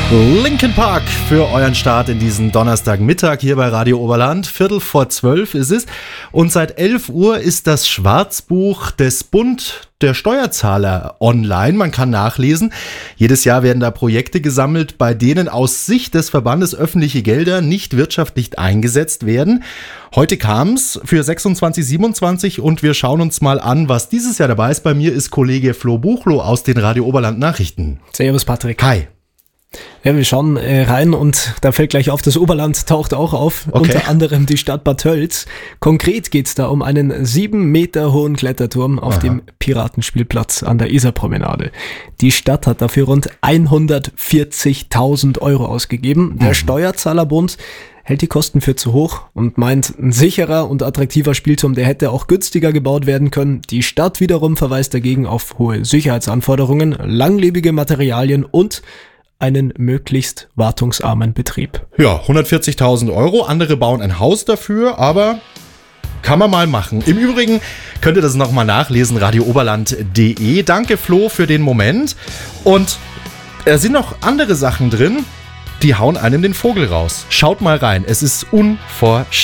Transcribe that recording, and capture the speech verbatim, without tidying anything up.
Linkin Park für euren Start in diesen Donnerstagmittag hier bei Radio Oberland. Viertel vor zwölf ist es. Und seit elf Uhr ist das Schwarzbuch des Bund der Steuerzahler online. Man kann nachlesen. Jedes Jahr werden da Projekte gesammelt, bei denen aus Sicht des Verbandes öffentliche Gelder nicht wirtschaftlich eingesetzt werden. Heute kam es für sechsundzwanzig siebenundzwanzig und wir schauen uns mal an, was dieses Jahr dabei ist. Bei mir ist Kollege Flo Buchloh aus den Radio Oberland Nachrichten. Servus Patrick. Hi. Ja, wir schauen äh, rein und da fällt gleich auf, das Oberland taucht auch auf, okay. Unter anderem die Stadt Bad Tölz. Konkret geht's da um einen sieben Meter hohen Kletterturm auf Aha. dem Piratenspielplatz an der Isarpromenade. Die Stadt hat dafür rund hundertvierzigtausend Euro ausgegeben. Der mhm. Steuerzahlerbund hält die Kosten für zu hoch und meint, ein sicherer und attraktiver Spielturm, der hätte auch günstiger gebaut werden können. Die Stadt wiederum verweist dagegen auf hohe Sicherheitsanforderungen, langlebige Materialien und einen möglichst wartungsarmen Betrieb. Ja, hundertvierzigtausend Euro. Andere bauen ein Haus dafür, aber kann man mal machen. Im Übrigen könnt ihr das nochmal nachlesen, radio oberland punkt de. Danke Flo für den Moment. Und es sind noch andere Sachen drin, die hauen einem den Vogel raus. Schaut mal rein, es ist unvorstellbar.